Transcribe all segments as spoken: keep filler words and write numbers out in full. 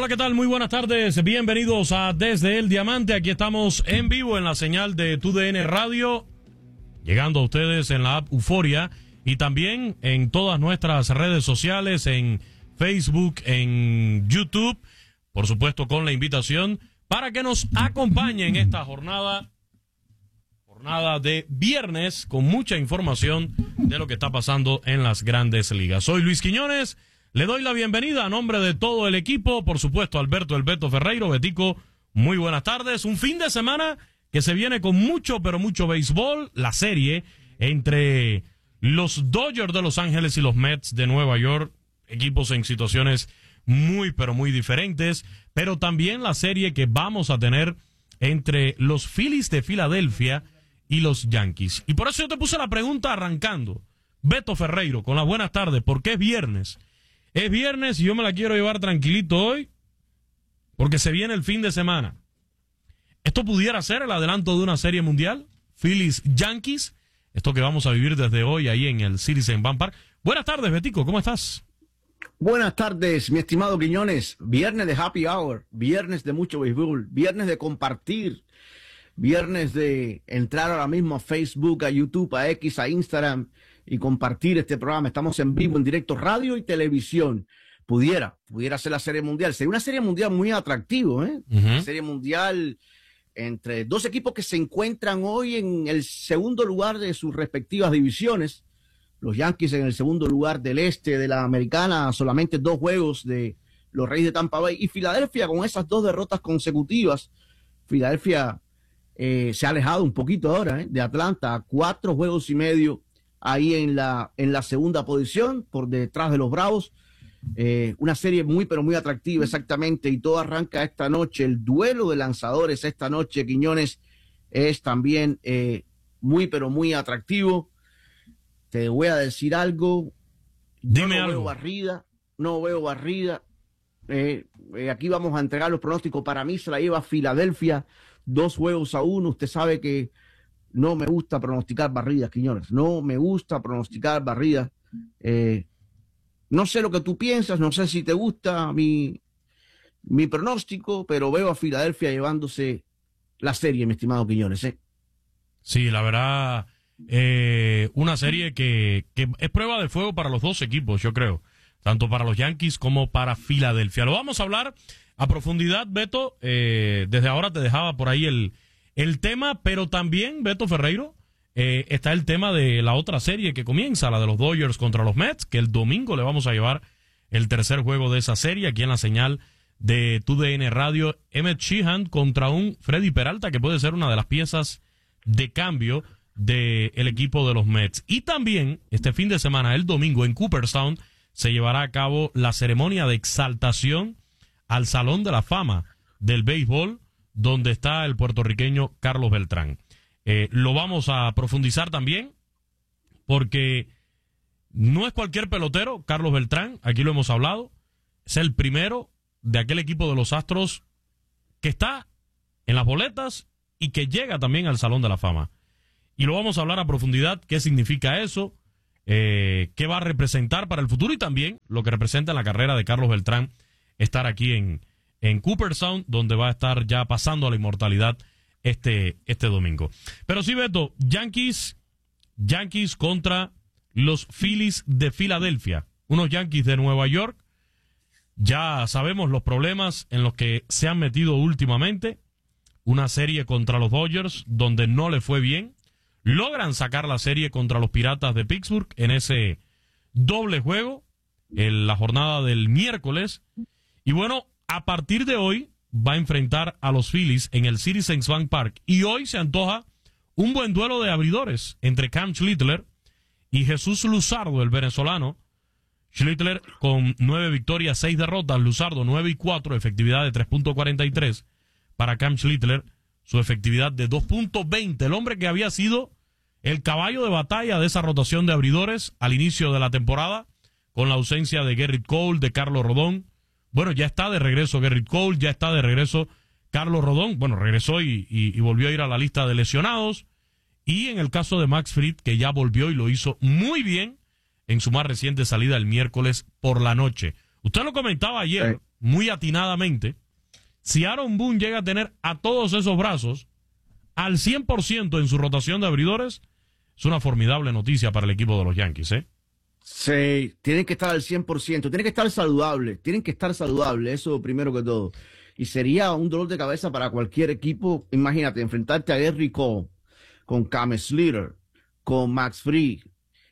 Hola, ¿qué tal? Muy buenas tardes. Bienvenidos a Desde el Diamante. Aquí estamos en vivo en la señal de Tu D N Radio, llegando a ustedes en la app Euforia y también en todas nuestras redes sociales, en Facebook, en YouTube, por supuesto con la invitación para que nos acompañen en esta jornada, jornada de viernes con mucha información de lo que está pasando en las grandes ligas. Soy Luis Quiñones. Le doy la bienvenida a nombre de todo el equipo, por supuesto, Alberto El Beto Ferreiro. Betico, muy buenas tardes. Un fin de semana que se viene con mucho, pero mucho béisbol. La serie entre los Dodgers de Los Ángeles y los Mets de Nueva York, equipos en situaciones muy, pero muy diferentes. Pero también la serie que vamos a tener entre los Phillies de Filadelfia y los Yankees. Y por eso yo te puse la pregunta arrancando. Beto Ferreiro, con las buenas tardes, ¿por qué es viernes? Es viernes y yo me la quiero llevar tranquilito hoy porque se viene el fin de semana. Esto pudiera ser el adelanto de una serie mundial, Phillies-Yankees, esto que vamos a vivir desde hoy ahí en el Citizens Bank Park. Buenas tardes, Betico, ¿cómo estás? Buenas tardes, mi estimado Quiñones. Viernes de happy hour, viernes de mucho béisbol, viernes de compartir, viernes de entrar ahora mismo a Facebook, a YouTube, a X, a Instagram y compartir este programa. Estamos en vivo, en directo, radio y televisión. Pudiera, pudiera ser la Serie Mundial. Sería una Serie Mundial muy atractivo, ¿eh? Uh-huh. Una Serie Mundial entre dos equipos que se encuentran hoy en el segundo lugar de sus respectivas divisiones. Los Yankees en el segundo lugar del este de la Americana, solamente dos juegos de los Reyes de Tampa Bay. Y Filadelfia con esas dos derrotas consecutivas. Filadelfia eh, se ha alejado un poquito ahora ¿eh? de Atlanta, cuatro juegos y medio ahí en la en la segunda posición, por detrás de los Bravos. Eh, una serie muy, pero muy atractiva, exactamente, y todo arranca esta noche. El duelo de lanzadores esta noche, Quiñones, es también eh, muy, pero muy atractivo. Te voy a decir algo. Dime Yo no algo. veo barrida, no veo barrida. Eh, eh, aquí vamos a entregar los pronósticos. Para mí se la lleva Filadelfia, dos juegos a uno. Usted sabe que no me gusta pronosticar barridas, Quiñones. No me gusta pronosticar barridas. Eh, no sé lo que tú piensas, no sé si te gusta mi, mi pronóstico, pero veo a Filadelfia llevándose la serie, mi estimado Quiñones. ¿eh? Sí, la verdad, eh, una serie que, que es prueba de fuego para los dos equipos, yo creo. Tanto para los Yankees como para Filadelfia. Lo vamos a hablar a profundidad, Beto. Eh, desde ahora te dejaba por ahí el... El tema, pero también, Beto Ferreiro, eh, está el tema de la otra serie que comienza, la de los Dodgers contra los Mets, que el domingo le vamos a llevar el tercer juego de esa serie aquí en la señal de Tu D N Radio. Emmett Sheehan contra un Freddy Peralta, que puede ser una de las piezas de cambio del equipo de los Mets. Y también, este fin de semana, el domingo, en Cooperstown, se llevará a cabo la ceremonia de exaltación al Salón de la Fama del Béisbol, donde está el puertorriqueño Carlos Beltrán. Eh, lo vamos a profundizar también, porque no es cualquier pelotero, Carlos Beltrán, aquí lo hemos hablado, es el primero de aquel equipo de los Astros que está en las boletas y que llega también al Salón de la Fama. Y lo vamos a hablar a profundidad, qué significa eso, eh, qué va a representar para el futuro y también lo que representa en la carrera de Carlos Beltrán estar aquí en en Cooperstown, donde va a estar ya pasando a la inmortalidad este, este domingo. Pero sí, Beto, Yankees, Yankees contra los Phillies de Filadelfia. Unos Yankees de Nueva York. Ya sabemos los problemas en los que se han metido últimamente. Una serie contra los Dodgers, donde no le fue bien. Logran sacar la serie contra los Piratas de Pittsburgh en ese doble juego, en la jornada del miércoles. Y bueno, a partir de hoy va a enfrentar a los Phillies en el Citizens Bank Park. Y hoy se antoja un buen duelo de abridores entre Cam Schlittler y Jesús Luzardo, el venezolano. Schlittler con nueve victorias, seis derrotas. Luzardo nueve y cuatro, efectividad de tres punto cuarenta y tres. Para Cam Schlittler, su efectividad de dos punto veinte. El hombre que había sido el caballo de batalla de esa rotación de abridores al inicio de la temporada, con la ausencia de Gerrit Cole, de Carlos Rodón. Bueno, ya está de regreso Gerrit Cole, ya está de regreso Carlos Rodón. Bueno, regresó y, y, y volvió a ir a la lista de lesionados. Y en el caso de Max Fried, que ya volvió y lo hizo muy bien en su más reciente salida el miércoles por la noche. Usted lo comentaba ayer, muy atinadamente, si Aaron Boone llega a tener a todos esos brazos al cien por ciento en su rotación de abridores, es una formidable noticia para el equipo de los Yankees, ¿eh? Sí, tienen que estar al cien por ciento, tienen que estar saludables, tienen que estar saludables, eso primero que todo. Y sería un dolor de cabeza para cualquier equipo. Imagínate, enfrentarte a Gary Cole, con Cam Slater, con Max Fried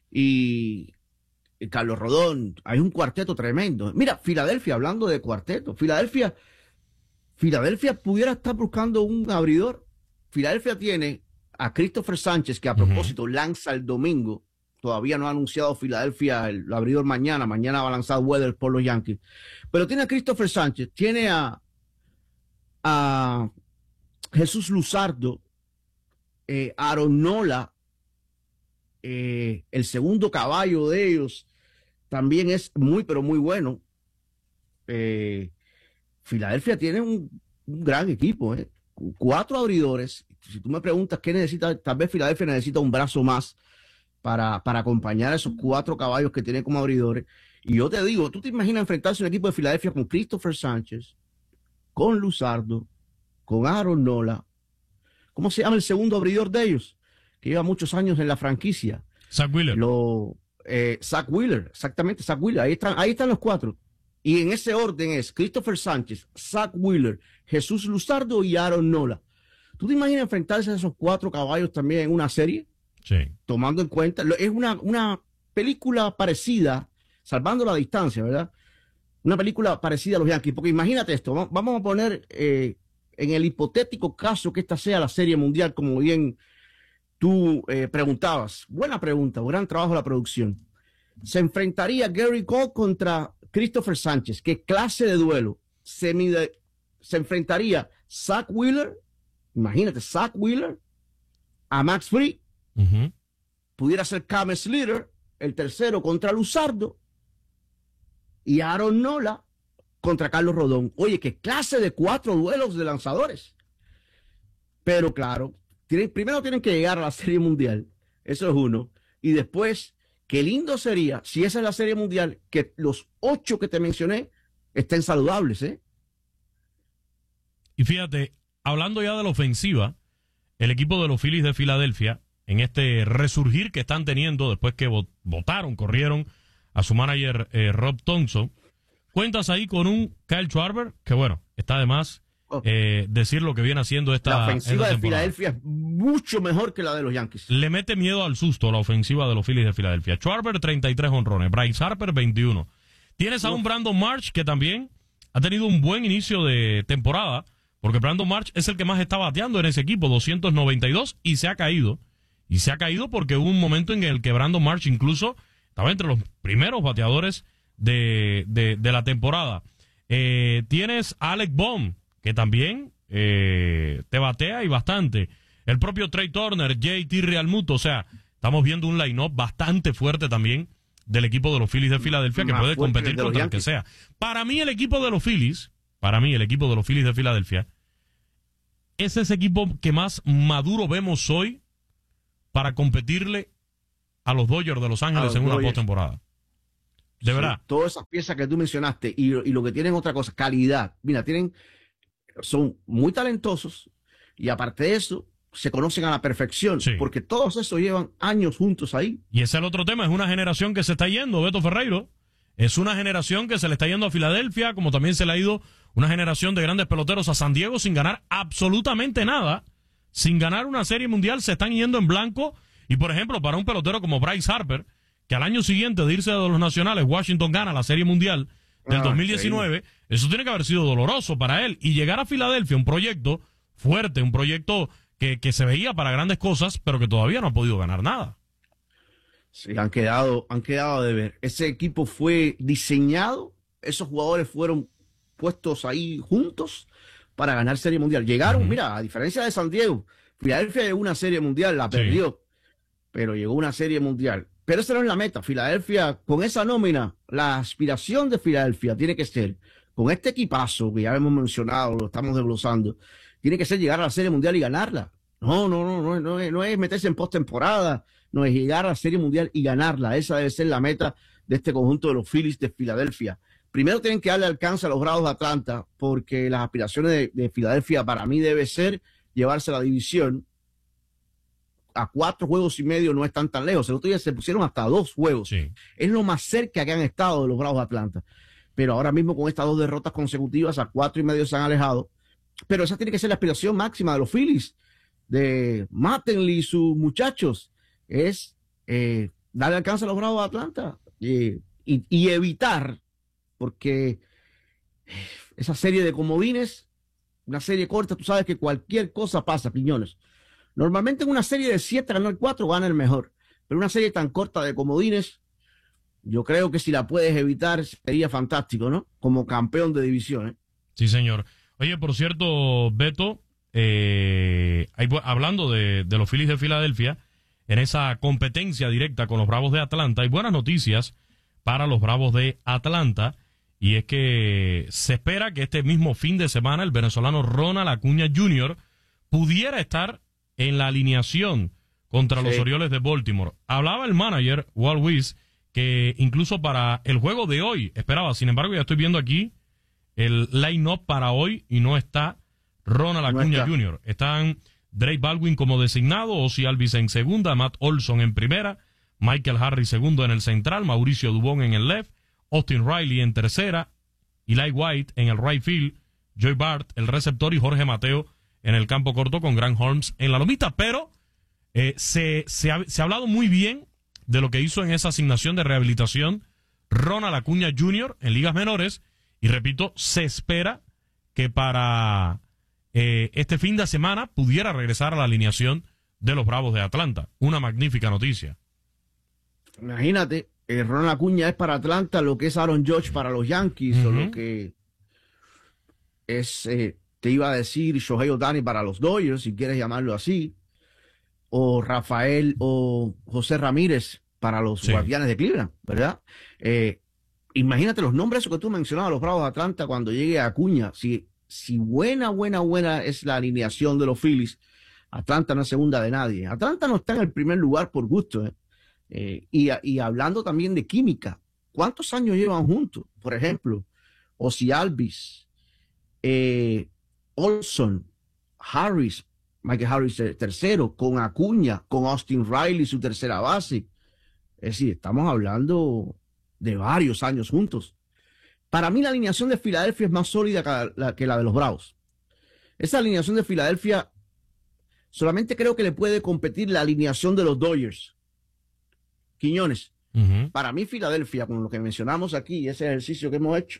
y Carlos Rodón. Hay un cuarteto tremendo. Mira, Filadelfia, hablando de cuarteto, Filadelfia, Filadelfia pudiera estar buscando un abridor. Filadelfia tiene a Christopher Sánchez, que a propósito uh-huh. lanza el domingo. Todavía no ha anunciado Filadelfia el abridor mañana. Mañana va a lanzar Weather por los Yankees. Pero tiene a Christopher Sánchez, tiene a, a Jesús Luzardo, eh, Aaron Nola, eh, el segundo caballo de ellos, también es muy, pero muy bueno. Eh, Filadelfia tiene un, un gran equipo, ¿eh? Cuatro abridores. Si tú me preguntas qué necesita, tal vez Filadelfia necesita un brazo más para, para acompañar a esos cuatro caballos que tiene como abridores. Y yo te digo, ¿tú te imaginas enfrentarse a un equipo de Filadelfia con Christopher Sánchez, con Luzardo, con Aaron Nola? ¿Cómo se llama el segundo abridor de ellos? Que lleva muchos años en la franquicia. Zach Wheeler. Lo, eh, Zach Wheeler, exactamente, Zach Wheeler. Ahí están, ahí están los cuatro. Y en ese orden es Christopher Sánchez, Zach Wheeler, Jesús Luzardo y Aaron Nola. ¿Tú te imaginas enfrentarse a esos cuatro caballos también en una serie? Sí. Tomando en cuenta, es una, una película parecida, salvando la distancia, ¿verdad? Una película parecida a los Yankees, porque imagínate esto, vamos a poner eh, en el hipotético caso que esta sea la Serie Mundial, como bien tú eh, preguntabas. Buena pregunta, gran trabajo de la producción. Se enfrentaría Gary Cole contra Christopher Sánchez. ¿Qué clase de duelo? Se, mide, se enfrentaría Zach Wheeler, imagínate, Zach Wheeler a Max Fried. Uh-huh. Pudiera ser Cam Slater, el tercero contra Luzardo, y Aaron Nola contra Carlos Rodón. Oye, qué clase de cuatro duelos de lanzadores. Pero claro, tienen, primero tienen que llegar a la Serie Mundial, eso es uno, y después, qué lindo sería, si esa es la Serie Mundial, que los ocho que te mencioné estén saludables, ¿eh? Y fíjate, hablando ya de la ofensiva, el equipo de los Phillies de Filadelfia, en este resurgir que están teniendo después que votaron, corrieron a su manager eh, Rob Thompson, cuentas ahí con un Kyle Schwarber, que bueno, está de más eh, decir lo que viene haciendo esta La ofensiva esta de Filadelfia es mucho mejor que la de los Yankees. Le mete miedo al susto la ofensiva de los Phillies de Filadelfia. Schwarber, treinta y tres honrones, Bryce Harper, veintiuno. Tienes a un Brandon Marsh que también ha tenido un buen inicio de temporada, porque Brandon Marsh es el que más está bateando en ese equipo, doscientos noventa y dos, y se ha caído. Y se ha caído porque hubo un momento en el que Brandon Marsh incluso estaba entre los primeros bateadores de, de, de la temporada. Eh, tienes a Alec Bohm, que también eh, te batea y bastante. El propio Trey Turner, J T Realmuto, o sea, estamos viendo un line-up bastante fuerte también del equipo de los Phillies de Filadelfia, que puede competir contra el que sea. Para mí el equipo de los Phillies, para mí el equipo de los Phillies de Filadelfia, es ese equipo que más maduro vemos hoy para competirle a los Dodgers de Los Ángeles en una postemporada. De sí, verdad. Todas esas piezas que tú mencionaste y, y lo que tienen otra cosa, calidad. Mira, tienen, son muy talentosos y aparte de eso, se conocen a la perfección, sí. Porque todos esos llevan años juntos ahí. Y ese es el otro tema, es una generación que se está yendo, Beto Ferreiro. Es una generación que se le está yendo a Filadelfia, como también se le ha ido una generación de grandes peloteros a San Diego sin ganar absolutamente nada. Sin ganar una serie mundial, se están yendo en blanco. Y por ejemplo, para un pelotero como Bryce Harper, que al año siguiente de irse de los Nacionales, Washington gana la serie mundial del ah, dos mil diecinueve, sí. Eso tiene que haber sido doloroso para él. Y llegar a Filadelfia, un proyecto fuerte, un proyecto que, que se veía para grandes cosas, pero que todavía no ha podido ganar nada. Sí, han quedado, han quedado de ver. Ese equipo fue diseñado, esos jugadores fueron puestos ahí juntos para ganar Serie Mundial. Llegaron, uh-huh. Mira, a diferencia de San Diego, Filadelfia llegó una Serie Mundial, la perdió, sí. Pero llegó una Serie Mundial. Pero esa no es la meta. Filadelfia, con esa nómina, la aspiración de Filadelfia tiene que ser, con este equipazo que ya hemos mencionado, lo estamos desglosando, tiene que ser llegar a la Serie Mundial y ganarla. No, no, no, no, no, es, no es meterse en postemporada, no es llegar a la Serie Mundial y ganarla. Esa debe ser la meta de este conjunto de los Phillies de Filadelfia. primero tienen que darle alcance a los Bravos de Atlanta, porque las aspiraciones de, de Filadelfia para mí debe ser llevarse la división. A cuatro juegos y medio no están tan lejos. El otro día se pusieron hasta dos juegos. Sí. Es lo más cerca que han estado de los Bravos de Atlanta. Pero ahora mismo con estas dos derrotas consecutivas a cuatro y medio se han alejado. Pero esa tiene que ser la aspiración máxima de los Phillies, de Mattingly y sus muchachos, es eh, darle alcance a los Bravos de Atlanta eh, y, y evitar, porque esa serie de comodines, una serie corta, tú sabes que cualquier cosa pasa, Quiñones. Normalmente en una serie de siete ganó el cuatro, gana el mejor. Pero una serie tan corta de comodines, yo creo que si la puedes evitar sería fantástico, ¿no? Como campeón de división, ¿eh? Sí, señor. Oye, por cierto, Beto, eh, hay, hablando de, de los Phillies de Filadelfia, en esa competencia directa con los Bravos de Atlanta, hay buenas noticias para los Bravos de Atlanta, y es que se espera que este mismo fin de semana el venezolano Ronald Acuña junior pudiera estar en la alineación contra sí. los Orioles de Baltimore. Hablaba el manager, Walt Weiss, que incluso para el juego de hoy esperaba. Sin embargo, ya estoy viendo aquí el line-up para hoy y no está Ronald Acuña no está. junior Están Drake Baldwin como designado, Ozzie Albies en segunda, Matt Olson en primera, Michael Harris segundo en el central, Mauricio Dubón en el left, Austin Riley en tercera, Eli White en el right field, Joey Bart, el receptor, y Jorge Mateo en el campo corto con Grant Holmes en la lomita. Pero eh, se, se, ha, se ha hablado muy bien de lo que hizo en esa asignación de rehabilitación Ronald Acuña junior en ligas menores, y repito, se espera que para eh, este fin de semana pudiera regresar a la alineación de los Bravos de Atlanta. Una magnífica noticia. Imagínate, eh, Ronald Acuña es para Atlanta lo que es Aaron Judge para los Yankees, uh-huh. o lo que es, eh, te iba a decir, Shohei Ohtani para los Dodgers, si quieres llamarlo así, o Rafael o José Ramírez para los sí. Guardianes de Cleveland, ¿verdad? Eh, imagínate los nombres que tú mencionabas, los Bravos de Atlanta, cuando llegue a Acuña. Si, si buena, buena, buena es la alineación de los Phillies, Atlanta no es segunda de nadie. Atlanta no está en el primer lugar por gusto, ¿eh? Eh, y, y hablando también de química, ¿cuántos años llevan juntos? Por ejemplo, Ozzie Albies, eh, Olson, Harris, Michael Harris tercero, con Acuña, con Austin Riley, su tercera base. Es decir, estamos hablando de varios años juntos. Para mí la alineación de Filadelfia es más sólida que la, que la de los Bravos. Esa alineación de Filadelfia solamente creo que le puede competir la alineación de los Dodgers. Quiñones, uh-huh. para mí Filadelfia, con lo que mencionamos aquí, ese ejercicio que hemos hecho,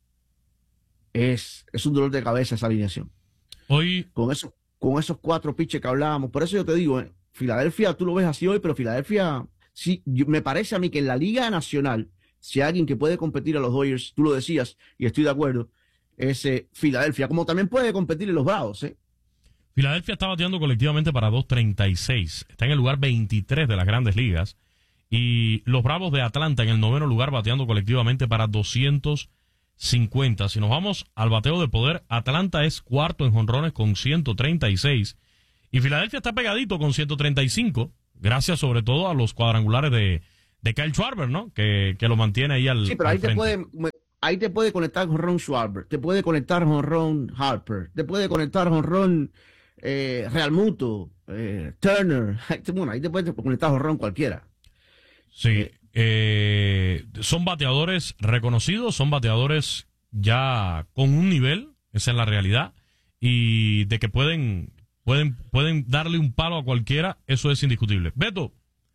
es, es un dolor de cabeza esa alineación. Hoy, con, eso, con esos cuatro pitches que hablábamos, por eso yo te digo, eh, Filadelfia, tú lo ves así hoy, pero Filadelfia, sí, yo, me parece a mí que en la Liga Nacional, si hay alguien que puede competir a los Dodgers, tú lo decías, y estoy de acuerdo, es eh, Filadelfia, como también puede competir en los Bravos, ¿eh? Filadelfia está bateando colectivamente para dos treinta y seis, está en el lugar veintitrés de las Grandes Ligas, y los Bravos de Atlanta en el noveno lugar bateando colectivamente para doscientos cincuenta. Si nos vamos al bateo de poder, Atlanta es cuarto en jonrones con ciento treinta y seis, y Filadelfia está pegadito con ciento treinta y cinco, gracias sobre todo a los cuadrangulares de, de Kyle Schwarber, ¿no? Que, que lo mantiene ahí al Sí, pero al ahí te, puede, ahí te puede conectar jonrón Schwarber, te puede conectar jonrón Harper, te puede conectar jonrón eh, Realmuto, eh, Turner, bueno, ahí te puede conectar jonrón cualquiera. Sí, eh, son bateadores reconocidos, son bateadores ya con un nivel, esa es la realidad, y de que pueden, pueden, pueden darle un palo a cualquiera, eso es indiscutible. Beto,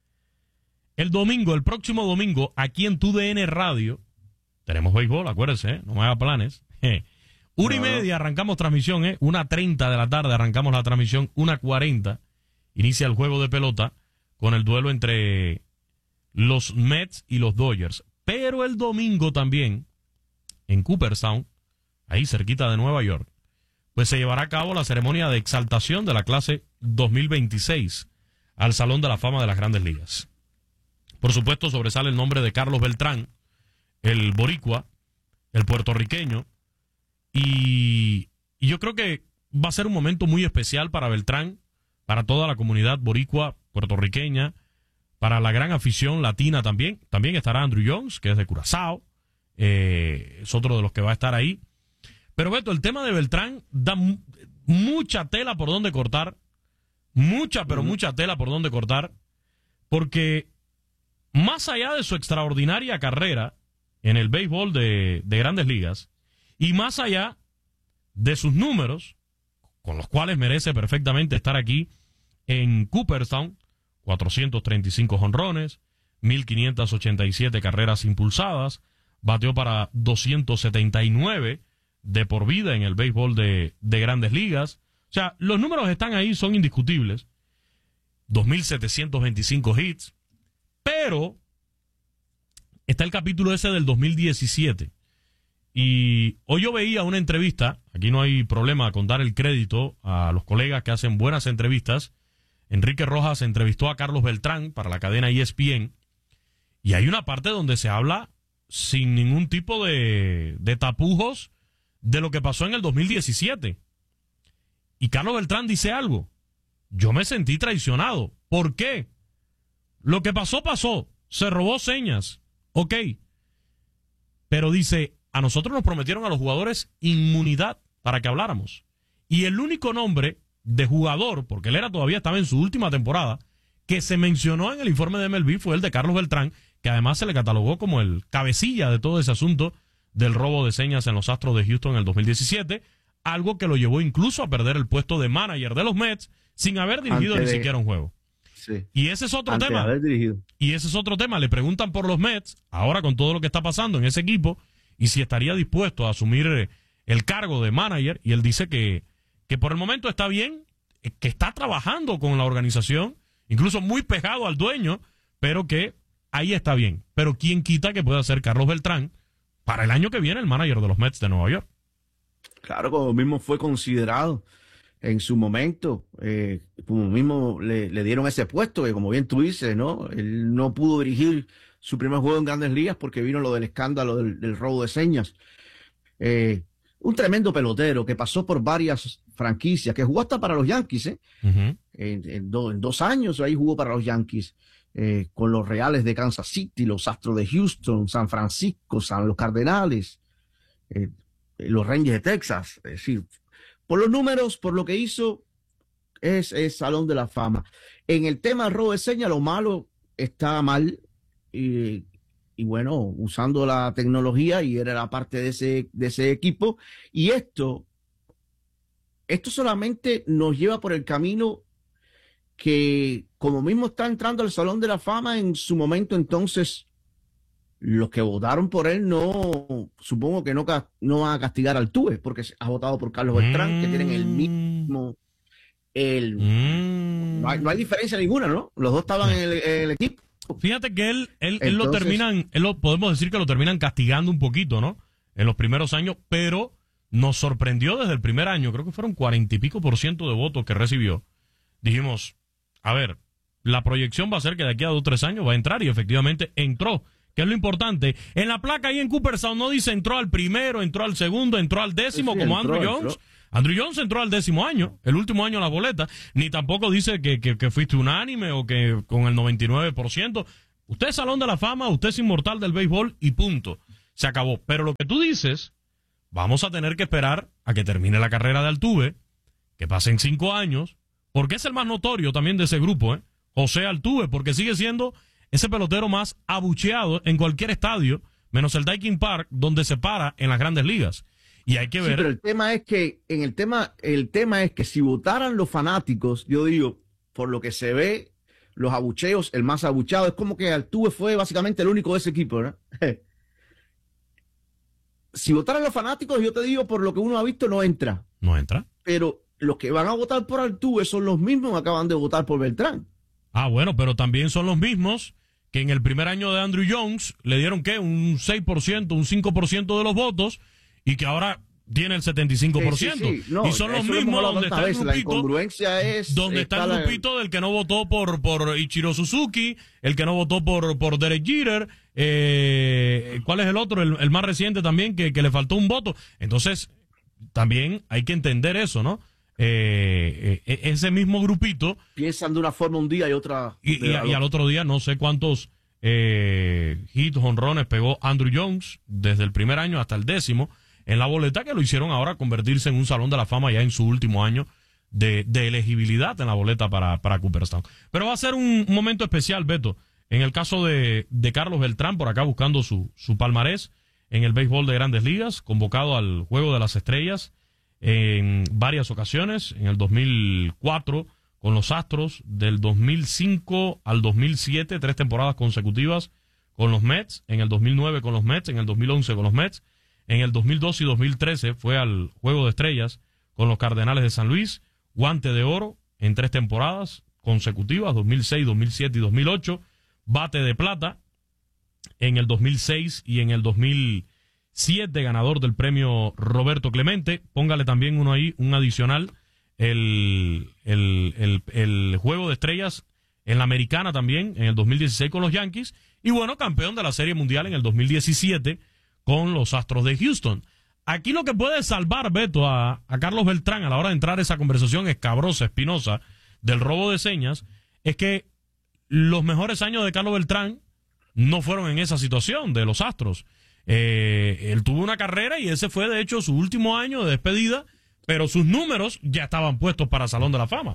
el domingo, el próximo domingo, aquí en Tu D N Radio, tenemos béisbol, acuérdense, ¿eh? No me haga planes. Eh. Una y media arrancamos transmisión, ¿eh? Una treinta de la tarde arrancamos la transmisión, una cuarenta inicia el juego de pelota con el duelo entre los Mets y los Dodgers. Pero el domingo también, en Cooperstown, ahí cerquita de Nueva York, pues se llevará a cabo la ceremonia de exaltación de la clase dos mil veintiséis al Salón de la Fama de las Grandes Ligas. Por supuesto, sobresale el nombre de Carlos Beltrán, el boricua, el puertorriqueño, y, y yo creo que va a ser un momento muy especial para Beltrán, para toda la comunidad boricua, puertorriqueña, para la gran afición latina también. También estará Andrew Jones, que es de Curazao, eh, es otro de los que va a estar ahí. Pero Beto, el tema de Beltrán da mu mucha tela por donde cortar, mucha, pero uh-huh. mucha tela por donde cortar, porque más allá de su extraordinaria carrera en el béisbol de, de Grandes Ligas, y más allá de sus números, con los cuales merece perfectamente estar aquí en Cooperstown, cuatrocientos treinta y cinco jonrones, mil quinientas ochenta y siete carreras impulsadas, bateó para doscientos setenta y nueve de por vida en el béisbol de, de Grandes Ligas. O sea, los números están ahí, son indiscutibles. dos mil setecientos veinticinco hits, pero está el capítulo ese del dos mil diecisiete. Y hoy yo veía una entrevista, aquí no hay problema con dar el crédito a los colegas que hacen buenas entrevistas. Enrique Rojas entrevistó a Carlos Beltrán para la cadena E S P N, y hay una parte donde se habla sin ningún tipo de, de tapujos de lo que pasó en el dos mil diecisiete. Y Carlos Beltrán dice algo: yo me sentí traicionado. ¿Por qué? Lo que pasó, pasó. Se robó señas. Ok. Pero dice, a nosotros nos prometieron a los jugadores inmunidad para que habláramos. Y el único nombre de jugador, porque él era todavía estaba en su última temporada, que se mencionó en el informe de M L B fue el de Carlos Beltrán, que además se le catalogó como el cabecilla de todo ese asunto del robo de señas en los Astros de Houston en el dos mil diecisiete, algo que lo llevó incluso a perder el puesto de manager de los Mets sin haber dirigido Antes ni de... siquiera un juego. Sí. Y ese es otro Antes tema. De haber dirigido. Y ese es otro tema. Le preguntan por los Mets, ahora con todo lo que está pasando en ese equipo, y si estaría dispuesto a asumir el cargo de manager, y él dice que, que por el momento está bien, que está trabajando con la organización, incluso muy pegado al dueño, pero que ahí está bien. Pero quién quita que pueda ser Carlos Beltrán para el año que viene el manager de los Mets de Nueva York. Claro, como mismo fue considerado en su momento, eh, como mismo le, le dieron ese puesto, que como bien tú dices, ¿no? Él no pudo dirigir su primer juego en Grandes Ligas porque vino lo del escándalo del, del robo de señas. Eh, un tremendo pelotero que pasó por varias franquicias, que jugó hasta para los Yankees, ¿eh? Uh-huh. en, en, do, en dos años ahí jugó para los Yankees, eh, con los Reales de Kansas City, los Astros de Houston, San Francisco, San, los Cardenales, eh, los Rangers de Texas. Es decir, por los números, por lo que hizo, es, es Salón de la Fama. En el tema del robo de señas, lo malo está mal, y, y bueno, usando la tecnología, y era la parte de ese, de ese equipo, y esto, esto solamente nos lleva por el camino que, como mismo está entrando al Salón de la Fama, en su momento entonces, los que votaron por él no, supongo que no, no van a castigar al Tuve, porque ha votado por Carlos Beltrán, mm. que tienen el mismo, el, mm. no, hay, no hay diferencia ninguna, ¿no? Los dos estaban en el, en el equipo. Fíjate que él, él, Entonces, él lo terminan, él lo, podemos decir que lo terminan castigando un poquito, ¿no? En los primeros años, pero nos sorprendió desde el primer año, creo que fueron cuarenta y pico por ciento de votos que recibió. Dijimos, a ver, la proyección va a ser que de aquí a dos o tres años va a entrar, y efectivamente entró, que es lo importante. En la placa ahí en Cooperstown no dice entró al primero, entró al segundo, entró al décimo, sí, como entró, Andrew Jones. Entró. Andrew Jones entró al décimo año, el último año en la boleta, ni tampoco dice que, que, que fuiste unánime o que con el noventa y nueve por ciento. Usted es Salón de la Fama, usted es inmortal del béisbol y punto. Se acabó. Pero lo que tú dices, vamos a tener que esperar a que termine la carrera de Altuve, que pasen cinco años, porque es el más notorio también de ese grupo, ¿eh? José Altuve, porque sigue siendo ese pelotero más abucheado en cualquier estadio, menos el Daikin Park, donde se para en las Grandes Ligas. Y hay que ver. Sí, pero el tema es que, en el tema, el tema es que si votaran los fanáticos, yo digo, por lo que se ve, los abucheos, el más abucheado, es como que Altuve fue básicamente el único de ese equipo, ¿verdad? Si votaran los fanáticos, yo te digo, por lo que uno ha visto, no entra. No entra. Pero los que van a votar por Altuve son los mismos que acaban de votar por Beltrán. Ah, bueno, pero también son los mismos que en el primer año de Andrew Jones le dieron, ¿qué? Un seis por ciento, un cinco por ciento de los votos, y que ahora tiene el setenta y cinco por ciento. Sí, sí, sí. No, y son los mismos donde está el grupito, es, donde está el grupito del que no votó por, por Ichiro Suzuki, el que no votó por, por Derek Jeter, eh, ¿cuál es el otro? El, el más reciente también, que, que le faltó un voto. Entonces, también hay que entender eso, ¿no? Eh, eh, ese mismo grupito piensan de una forma un día y otra y, y, y al otro día no sé cuántos eh, hit, jonrones pegó Andruw Jones desde el primer año hasta el décimo en la boleta, que lo hicieron ahora convertirse en un Salón de la Fama ya en su último año de, de elegibilidad en la boleta para, para Cooperstown. Pero va a ser un momento especial, Beto, en el caso de, de Carlos Beltrán, por acá buscando su, su palmarés en el béisbol de Grandes Ligas, convocado al Juego de las Estrellas en varias ocasiones, en el dos mil cuatro con los Astros, del dos mil cinco al dos mil siete, tres temporadas consecutivas con los Mets, en el dos mil nueve con los Mets, en el dos mil once con los Mets, en el dos mil doce y dos mil trece fue al Juego de Estrellas con los Cardenales de San Luis, guante de oro en tres temporadas consecutivas, dos mil seis, dos mil siete y dos mil ocho, bate de plata en el dos mil seis y en el dos mil siete, ganador del premio Roberto Clemente. Póngale también uno ahí, un adicional, el, el, el, el Juego de Estrellas en la Americana también, en el dos mil dieciséis con los Yankees, y bueno, campeón de la Serie Mundial en el dos mil diecisiete con los Astros de Houston. Aquí lo que puede salvar, Beto, a, a Carlos Beltrán a la hora de entrar a esa conversación escabrosa, espinosa, del robo de señas, es que los mejores años de Carlos Beltrán no fueron en esa situación de los Astros. Eh, él tuvo una carrera y ese fue de hecho su último año de despedida, pero sus números ya estaban puestos para Salón de la Fama.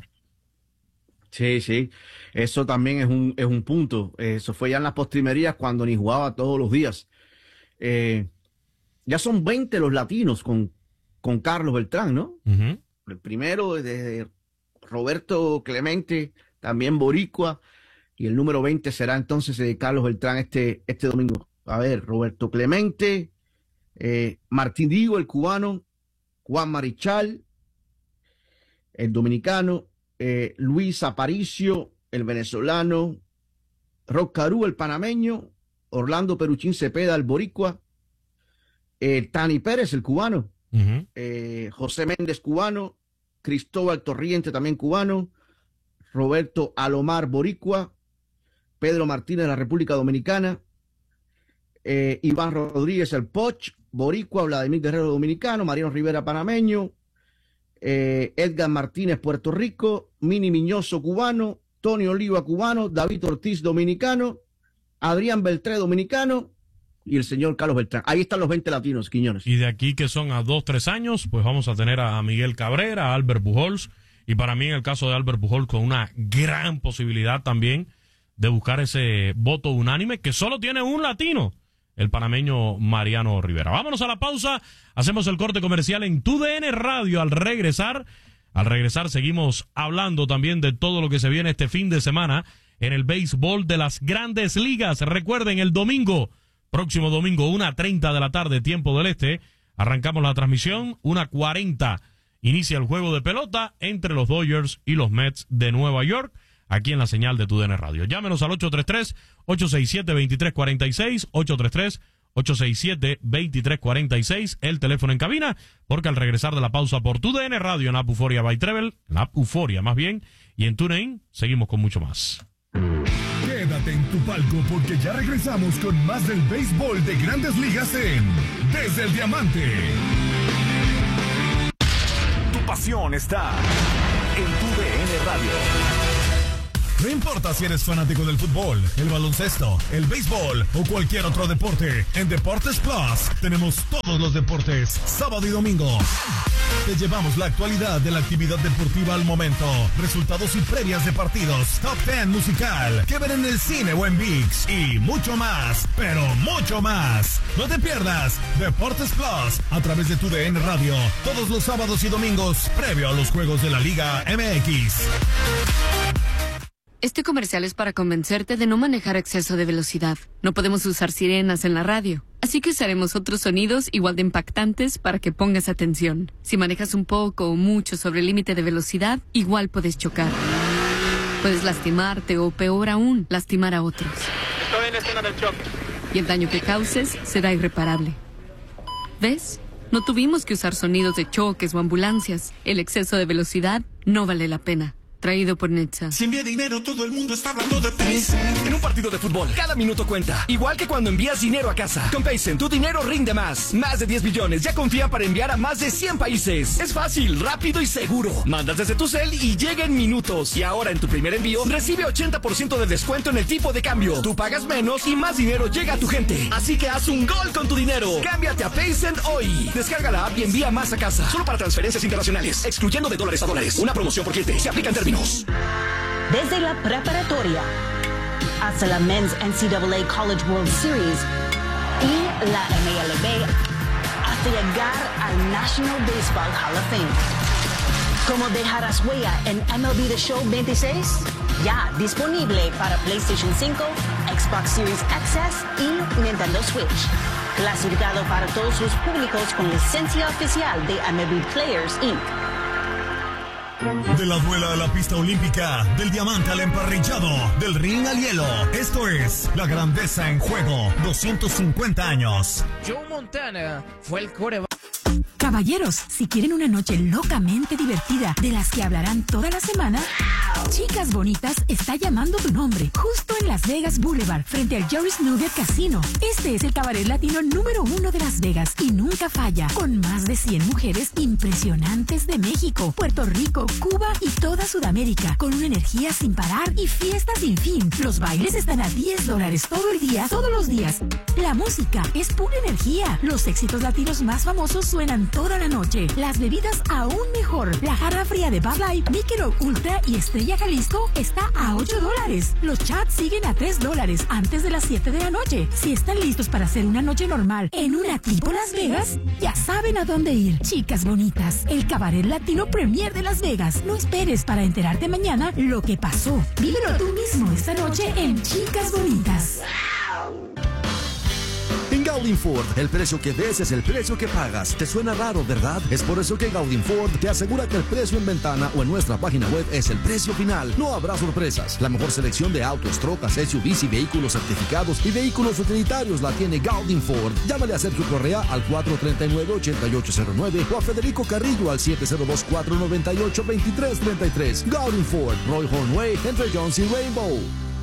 Sí, sí, eso también es un, es un punto. Eso fue ya en las postrimerías cuando ni jugaba todos los días. Eh, ya son veinte los latinos con, con Carlos Beltrán, ¿no? Uh-huh. El primero desde Roberto Clemente, también boricua, y el número veinte será entonces de Carlos Beltrán este, este domingo. A ver, Roberto Clemente, eh, Martín Digo, el cubano, Juan Marichal, el dominicano, eh, Luis Aparicio, el venezolano, Rock Caru, el panameño, Orlando Peruchín Cepeda, el boricua, eh, Tani Pérez, el cubano, uh-huh. eh, José Méndez, cubano, Cristóbal Torriente, también cubano, Roberto Alomar, boricua, Pedro Martínez, de la República Dominicana, Eh, Iván Rodríguez, el Poch, boricua, Vladimir Guerrero, dominicano, Mariano Rivera, panameño, eh, Edgar Martínez, Puerto Rico, Mini Miñoso, cubano, Tony Oliva, cubano, David Ortiz, dominicano, Adrián Beltré, dominicano, y el señor Carlos Beltrán. Ahí están los veinte latinos, Quiñones. Y de aquí que son a dos, tres años, pues vamos a tener a Miguel Cabrera, a Albert Pujols, y para mí en el caso de Albert Pujols con una gran posibilidad también de buscar ese voto unánime que solo tiene un latino, el panameño Mariano Rivera. Vámonos a la pausa, hacemos el corte comercial en Tu D N Radio. Al regresar, al regresar seguimos hablando también de todo lo que se viene este fin de semana en el béisbol de las Grandes Ligas. Recuerden, el domingo, próximo domingo, una treinta de la tarde, tiempo del este, arrancamos la transmisión, una cuarenta, inicia el juego de pelota entre los Dodgers y los Mets de Nueva York, aquí en la señal de Tu D N Radio. Llámenos al ocho tres tres, ocho seis siete, dos tres cuatro seis, ocho tres tres, ocho seis siete, dos tres cuatro seis, el teléfono en cabina, porque al regresar de la pausa por Tu D N Radio, en la Euforia by Treble, en la Euforia más bien, y en TuneIn, seguimos con mucho más. Quédate en tu palco porque ya regresamos con más del béisbol de Grandes Ligas en Desde el Diamante. Tu pasión está en Tu D N Radio. No importa si eres fanático del fútbol, el baloncesto, el béisbol o cualquier otro deporte, en Deportes Plus tenemos todos los deportes, sábado y domingo. Te llevamos la actualidad de la actividad deportiva al momento, resultados y previas de partidos, top diez musical, que ver en el cine o en ViX y mucho más, pero mucho más. No te pierdas Deportes Plus a través de Tu D N Radio, todos los sábados y domingos, previo a los juegos de la Liga M X. Este comercial es para convencerte de no manejar a exceso de velocidad. No podemos usar sirenas en la radio, así que usaremos otros sonidos igual de impactantes para que pongas atención. Si manejas un poco o mucho sobre el límite de velocidad, igual puedes chocar. Puedes lastimarte o, peor aún, lastimar a otros. Estoy en la escena del choque. Y el daño que causes será irreparable. ¿Ves? No tuvimos que usar sonidos de choques o ambulancias. El exceso de velocidad no vale la pena. traído por Netza. Si envía dinero, todo el mundo está hablando de Paycen. En un partido de fútbol, cada minuto cuenta. Igual que cuando envías dinero a casa. Con Paycen, tu dinero rinde más. Más de diez billones ya confían para enviar a más de cien países. Es fácil, rápido y seguro. Mandas desde tu cel y llega en minutos. Y ahora en tu primer envío, recibe ochenta por ciento de descuento en el tipo de cambio. Tú pagas menos y más dinero llega a tu gente. Así que haz un gol con tu dinero. Cámbiate a Paycen hoy. Descarga la app y envía más a casa. Solo para transferencias internacionales. Excluyendo de dólares a dólares. Una promoción por cliente. Se aplica en términos. Desde la preparatoria hasta la Men's N C double A College World Series y la M L B hasta llegar al National Baseball Hall of Fame. ¿Cómo dejarás huella en M L B The Show veintiséis? Ya disponible para PlayStation cinco, Xbox Series X S y Nintendo Switch. Clasificado para todos los públicos con licencia oficial de M L B Players incorporated. De la duela a la pista olímpica, del diamante al emparrillado, del ring al hielo. Esto es La Grandeza en Juego, doscientos cincuenta años. Joe Montana fue el quarterback. Caballeros, si quieren una noche locamente divertida de las que hablarán toda la semana, Chicas Bonitas está llamando tu nombre, justo en Las Vegas Boulevard, frente al Jerry's Nugget Casino. Este es el cabaret latino número uno de Las Vegas y nunca falla, con más de cien mujeres impresionantes de México, Puerto Rico, Cuba y toda Sudamérica, con una energía sin parar y fiestas sin fin. Los bailes están a diez dólares todo el día, todos los días. La música es pura energía. Los éxitos latinos más famosos suenan toda la noche. Las bebidas aún mejor. La jarra fría de Bud Light, Michelob Ultra y Estrella Jalisco está a ocho dólares. Los chats siguen a tres dólares antes de las siete de la noche. Si están listos para hacer una noche normal en una tipo Las Vegas, ya saben a dónde ir. Chicas Bonitas, el cabaret latino premier de Las Vegas. No esperes para enterarte mañana lo que pasó. Vívelo tú mismo esta noche en Chicas Bonitas. En Gaudin Ford, el precio que ves es el precio que pagas. ¿Te suena raro, verdad? Es por eso que Gaudin Ford te asegura que el precio en ventana o en nuestra página web es el precio final. No habrá sorpresas. La mejor selección de autos, trocas, S U Vs y vehículos certificados y vehículos utilitarios la tiene Gaudin Ford. Llámale a Sergio Correa al cuatro tres nueve, ocho ocho cero nueve o a Federico Carrillo al siete cero dos, cuatro nueve ocho, dos tres tres tres. Gaudin Ford, Roy Hornway, entre Jones y Rainbow.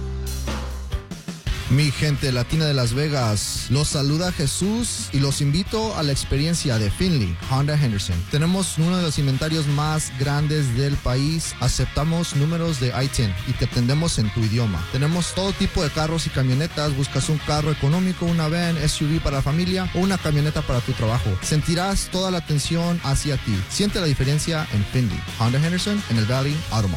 Mi gente latina de Las Vegas, los saluda Jesús y los invito a la experiencia de Finley Honda Henderson. Tenemos uno de los inventarios más grandes del país, aceptamos números de I diez y te atendemos en tu idioma. Tenemos todo tipo de carros y camionetas, buscas un carro económico, una van, S U V para la familia o una camioneta para tu trabajo. Sentirás toda la atención hacia ti. Siente la diferencia en Finley Honda Henderson en el Valley Automall.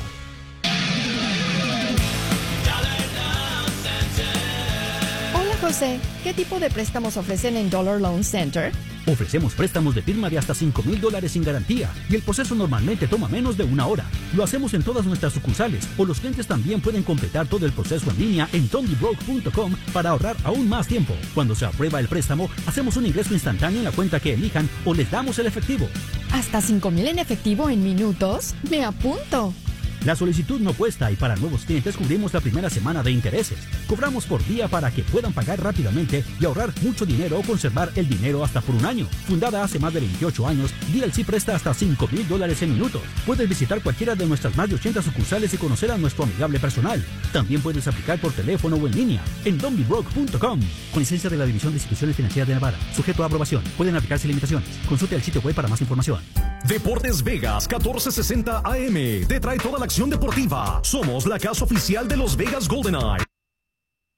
José, ¿qué tipo de préstamos ofrecen en Dollar Loan Center? Ofrecemos préstamos de firma de hasta cinco mil dólares sin garantía y el proceso normalmente toma menos de una hora. Lo hacemos en todas nuestras sucursales o los clientes también pueden completar todo el proceso en línea en dondibroke punto com para ahorrar aún más tiempo. Cuando se aprueba el préstamo, hacemos un ingreso instantáneo en la cuenta que elijan o les damos el efectivo. ¿Hasta cinco mil en efectivo en minutos? ¡Me apunto! La solicitud no cuesta y para nuevos clientes cubrimos la primera semana de intereses. Cobramos por día para que puedan pagar rápidamente y ahorrar mucho dinero o conservar el dinero hasta por un año. Fundada hace más de veintiocho años, D L C presta hasta cinco mil dólares en minutos. Puedes visitar cualquiera de nuestras más de ochenta sucursales y conocer a nuestro amigable personal. También puedes aplicar por teléfono o en línea en dondibroke punto com. Con licencia de la División de Instituciones Financieras de Nevada. Sujeto a aprobación. Pueden aplicarse limitaciones. Consulte el sitio web para más información. Deportes Vegas catorce sesenta A M te trae toda la acción deportiva. Somos la casa oficial de los Vegas Golden